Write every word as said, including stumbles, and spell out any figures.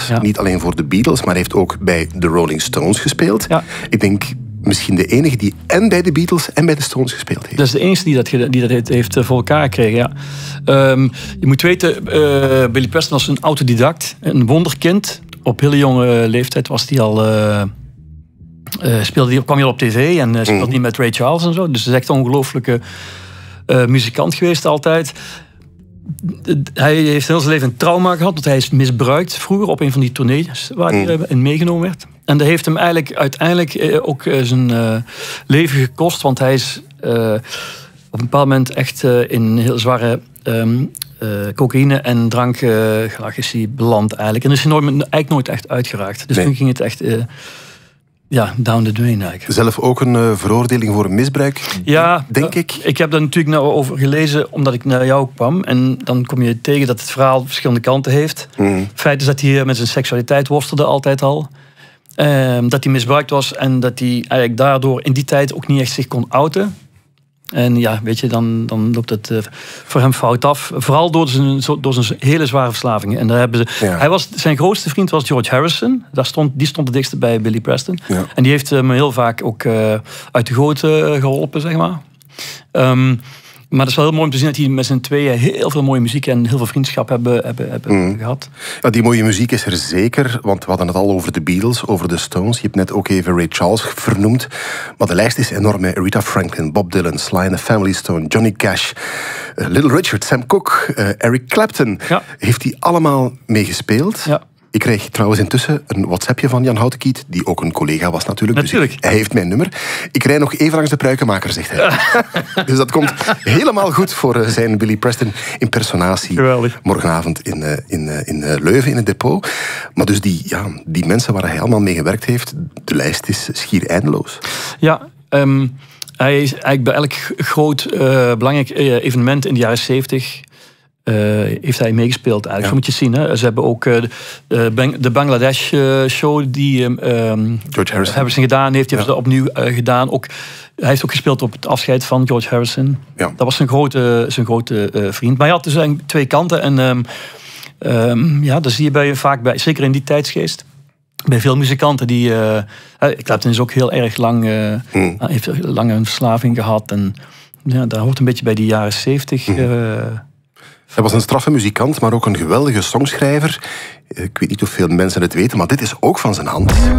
Ja. Niet alleen voor de Beatles, maar hij heeft ook bij de Rolling Stones gespeeld. Ja. Ik denk misschien de enige die en bij de Beatles en bij de Stones gespeeld heeft. Dat is de enige die dat, die dat heeft voor elkaar gekregen, ja. Um, je moet weten, uh, Billy Preston was een autodidact, een wonderkind. Op hele jonge leeftijd was hij al... Uh, uh, speelde die, kwam hij al op tv en uh, speelde hij mm. met Ray Charles en zo. Dus hij is echt een ongelooflijke uh, muzikant geweest altijd. Hij heeft heel zijn leven een trauma gehad, want hij is misbruikt vroeger op een van die tournees waar hij mm. in meegenomen werd. En dat heeft hem eigenlijk uiteindelijk ook zijn uh, leven gekost, want hij is uh, op een bepaald moment echt uh, in heel zware um, uh, cocaïne en drank uh, is hij beland eigenlijk. En is hij nooit, eigenlijk nooit echt uitgeraakt. Dus nee. Toen ging het echt... Uh, Ja, down the drain eigenlijk. Zelf ook een uh, veroordeling voor misbruik, ja, denk uh, ik? Ik heb daar natuurlijk nou over gelezen, omdat ik naar jou kwam. En dan kom je tegen dat het verhaal verschillende kanten heeft. Mm. Het feit is dat hij met zijn seksualiteit worstelde altijd al. Uh, dat hij misbruikt was en dat hij eigenlijk daardoor in die tijd ook niet echt zich kon outen. En ja, weet je, dan, dan loopt het uh, voor hem fout af. Vooral door zijn, door zijn hele zware verslavingen. En daar hebben ze, ja. hij was, zijn grootste vriend was George Harrison. Daar stond, die stond het dichtst bij Billy Preston. Ja. En die heeft hem heel vaak ook uh, uit de goot uh, geholpen, zeg maar. Um, maar het is wel heel mooi om te zien dat die met z'n tweeën heel veel mooie muziek en heel veel vriendschap hebben, hebben, hebben mm. gehad. Ja, die mooie muziek is er zeker, want we hadden het al over de Beatles, over de Stones. Je hebt net ook even Ray Charles vernoemd. Maar de lijst is enorm. Rita Franklin, Bob Dylan, Sly and the Family Stone, Johnny Cash, uh, Little Richard, Sam Cooke, uh, Eric Clapton. Ja. Heeft die allemaal meegespeeld? Ja. Ik kreeg trouwens intussen een WhatsAppje van Jan Houtenkiet, die ook een collega was natuurlijk. Natuurlijk. Dus hij heeft mijn nummer. Ik rij nog even langs de pruikenmaker, zegt hij. Dus dat komt helemaal goed voor zijn Billy Preston impersonatie. Geweldig. Morgenavond in, in, in Leuven, in het depot. Maar dus die, ja, die mensen waar hij allemaal mee gewerkt heeft, de lijst is schier eindeloos. Ja, um, hij is eigenlijk bij elk groot, uh, belangrijk uh, evenement in de jaren zeventig... Uh, heeft hij meegespeeld eigenlijk. Ja. Zo moet je zien. Hè. Ze hebben ook uh, de, de Bangladesh uh, show die um, George Harrison. Harrison gedaan heeft. Die ja. hebben ze opnieuw uh, gedaan. Ook, hij heeft ook gespeeld op het afscheid van George Harrison. Ja. Dat was zijn grote, zijn grote uh, vriend. Maar hij had dus eigenlijk twee kanten. En um, um, ja, dat zie je bij, vaak bij, zeker in die tijdsgeest. Bij veel muzikanten die... Uh, Clapton is ook heel erg lang... Uh, hmm. heeft lang een verslaving gehad. En ja, dat hoort een beetje bij die jaren zeventig... Hmm. Uh, Hij was een straffe muzikant, maar ook een geweldige songschrijver. Ik weet niet of veel mensen het weten, maar dit is ook van zijn hand.